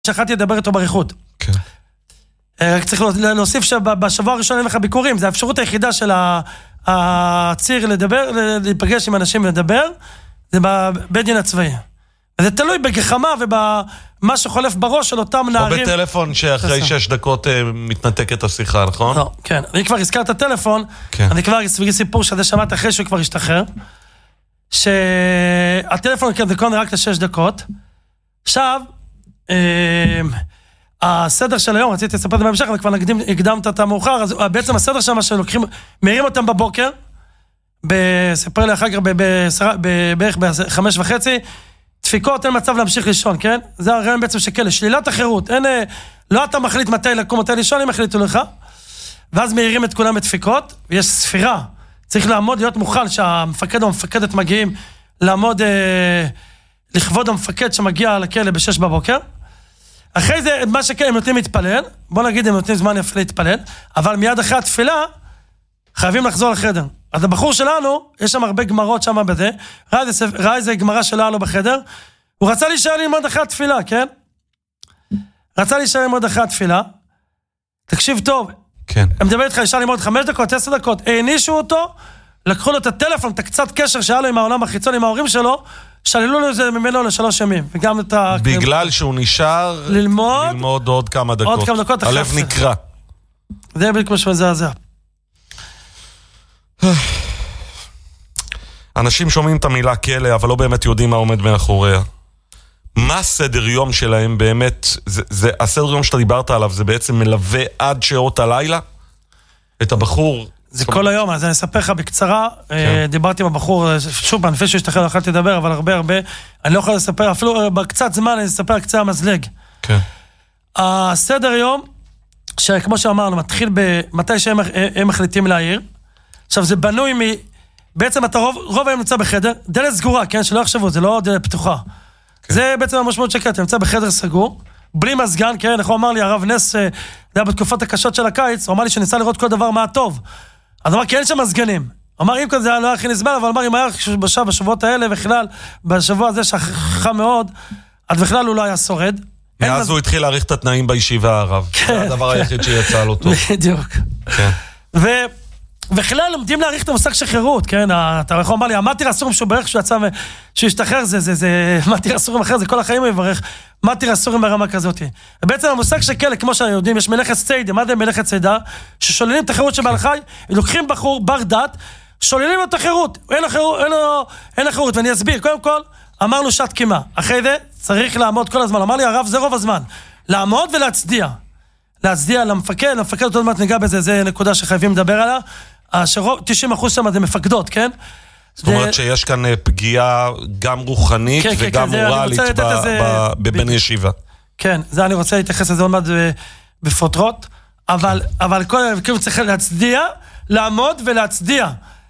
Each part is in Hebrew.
שחלתי לדבר איתו בריחות. כן. רק צריך להוסיף שבשבוע הראשון אין לך ביקורים, זה האפשרות היחידה של הציר לדבר, להיפגש עם אנשים לדבר, זה בבית דין הצבאי. זה תלוי בגחמה ובמה שחולף בראש של אותם נערים. או בטלפון שאחרי 6 דקות מתנתקת השיחה, נכון? לא, כן. אני כבר הזכרת הטלפון, אני כבר אסביר סיפור שזה שמעת אחרי שהוא כבר השתחרר, שהטלפון כן דקון רק ל6 דקות. עכשיו, הסדר של היום, רציתי לספר את זה בהמשך, אבל כבר הקדמת את המאוחר, אז בעצם הסדר שם שלוקחים, מהירים אותם בבוקר, ספר לי אחר כך בערך ב5:30, דפיקות, אין מצב להמשיך לישון, כן? זה הרעיון בעצם שכאלה, שלילת החירות, אין, לא אתה מחליט מתי לקום, מתי לישון, הם החליטו לך, ואז מהירים את כולם בדפיקות, ויש ספירה, צריך לעמוד, להיות מוכן שהמפקד או המפקדת מגיעים, לעמוד לכבוד המפקד שמגיע לכלא ב6 בבוקר, אחרי זה, מה שכן, הם נותנים להתפלל, בוא נגיד, הם נותנים זמן יפה להתפלל, אבל מיד אחרי התפילה, חייבים לחזור לחדר. אז הבחור שלנו, יש שם הרבה גמרות שם בזה, ראה איזה גמרה שלנו בחדר, הוא רצה להישאר ללמוד אחרי התפילה, כן? רצה להישאר ללמוד אחרי התפילה, תקשיב טוב, כן. הם מדבר איתך, ישר ללמוד 5 דקות, 10 דקות, הענישו אותו, לקחו לו את הטלפון, את הקצת קשר שהיה לו עם העולם החיצון, עם ההורים שלו, שללו לו זה ממנו ל3 ימים, וגם את בגלל שהוא נשאר ללמוד עוד כמה דקות. עוד כמה דקות. הלב נקרא. זה בדיוק משהו מזעזע. אנשים שומעים את המילה כלא, אבל לא באמת יודעים מה עומד מאחוריה. מה סדר יום שלהם באמת? הסדר יום שאתה דיברת עליו, זה בעצם מלווה עד שעות הלילה? את הבחור? זה כל היום, אז אני אספר לך בקצרה, דיברתי עם הבחור, שוב, לפני שהשתחרר, יכולתי לדבר, אבל הרבה, אני לא יכול לספר, אפילו בקצת זמן, אני אספר קצה המזלג. כן. הסדר יום, שכמו שאמרנו, מתחיל במתי שהם מחליטים להעיר, עכשיו זה בנוי בעצם אתה רוב היום נמצא בחדר, דלת סגורה, כן, שלא יחשבו, זה לא דלת פתוחה. זה בעצם המשמעות שקט, אתה נמצא בחדר סגור, בלי מזגן, כן, איך הוא אמר לי, הרב נס, זה היה בתקופות הקשות של הקיץ, הוא אמר לי שניסה לראות כל דבר מה טוב. אז אמר, כי אין שם מזגנים. אמר, אם כזה, לא היה הכי נסבל, אבל אמר, אם היה בשבועות האלה, וכלל, בשבוע הזה שחכה מאוד, אז בכלל הוא לא היה שורד. מאז הוא התחיל להעריך את התנאים בישיבה, הרב. זה הדבר היחיד שיצא לו טוב. בדיוק. כן. וכלל לומדים להעריך את המושג של חירות, כן? אתה יכול לומר לי, המטיר אסורים שהוא ברך שהוא יצא שהוא ישתחרר, זה מטיר אסורים אחר, זה כל החיים הוא יברך, מטיר אסורים ברמה כזאת. ובעצם המושג של כלא, כמו שאני יודעים, יש מלאכת צידה, מה זה מלאכת צידה? ששוללים את החירות של בעל חי, לוקחים בחור בר דת, שוללים לו את החירות, אין לו חירות, ואני אסביר, קודם כל, אמרנו שעת קימה, אחרי זה צריך לעמוד כל הזמן, אמר לי הרב, זה רוב הזמן, לעמוד ולהצדיע. להצדיע למפקד אותו דמת ניגע בזה, זה נקודה שחייבים לדבר עליה, 90% שם זה מפקדות, כן? זאת אומרת שיש כאן פגיעה גם רוחנית וגם מורלית בבן ישיבה. כן, זה אני רוצה להתייחס לזה עוד מעט בפרוטרוט, אבל כאילו צריך להצדיע, לעמוד ולהצדיע,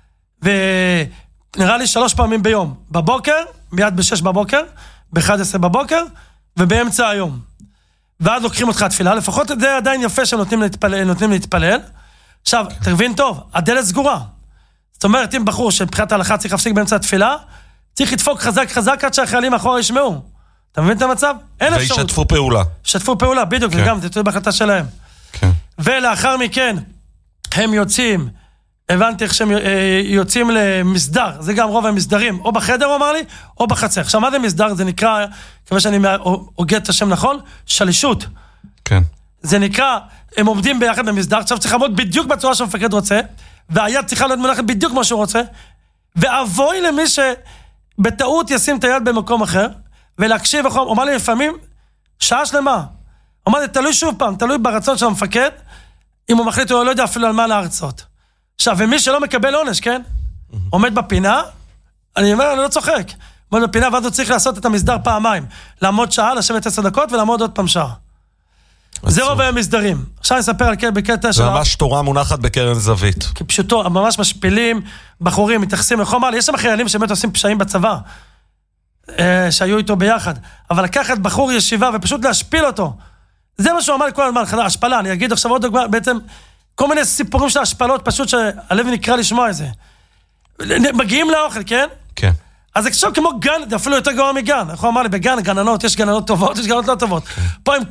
ונראה לי 3 פעמים ביום, בבוקר, מיד ב6 בבוקר, ב11 בבוקר, ובאמצע היום. ואז לוקחים אותך התפילה, לפחות זה עדיין יפה שנותנים להתפלל. עכשיו, תבין טוב, הדלת סגורה. זאת אומרת, אם בחור שבחיית ההלכה צריך להפסיק באמצע התפילה, צריך לדפוק חזק עד שהחיילים מאחורה ישמעו. אתה מבין את המצב? אין אפשרות. וישתפו פעולה. שתפו פעולה, בדיוק, וגם זה תלוי בהחלטה שלהם. כן. ולאחר מכן, הם יוצאים, הבנתי איך שהם יוצאים למסדר, זה גם רוב המסדרים, או בחדר, הוא אמר לי, או בחצר. עכשיו, מה זה מסדר? זה נקרא, כמה שאני הוגה את השם נכון, שלישות. כן. זה נקרא, הם עומדים ביחד במסדר, עכשיו צריך לעמוד בדיוק בצורה שהמפקד רוצה, והיד צריכה להיות מונחת בדיוק כמו שהוא רוצה, ואבוי למי שבטעות ישים את היד במקום אחר, ולהקשיב, הוא אמר לי לפעמים, שעה שלמה. הוא אמר לי, תלוי שוב פעם, תלוי ברצון של המפקד, אם הוא מחליט, הוא לא יודע אפילו על מה להרצות. עכשיו, ומי שלא מקבל עונש, כן? עומד בפינה, אני אומר, אני לא צוחק. עומד בפינה, ואז הוא צריך לעשות את המסדר פעמיים. לעמוד שעה, לשבת 10 דקות, ולעמוד עוד פעם שעה. זה רוב היום מסדרים. עכשיו אני אספר על בקטע של... זה ממש תורה מונחת בקרן זווית. כפשוטו, ממש משפילים, בחורים, מתייחסים לחומר, יש שם חיילים שבאמת עושים פשעים בצבא, שהיו איתו ביחד. אבל לקחת בחור ישיבה ופשוט להשפיל אותו, זה מה שהוא אמר לי כל הזמן, השפלה, אני אגיד עכשיו עוד דוגמה, בעצם כל מיני סיפורים של השפלות, פשוט שהלב נקרא לשמוע את זה. מגיעים לאוכל, כן? כן. אז זה עכשיו כמו גן, זה אפילו יותר גרוע מגן. אנחנו אמרנו, בגן, גננות, יש גננות טובות, יש גננות לא טובות. פה הם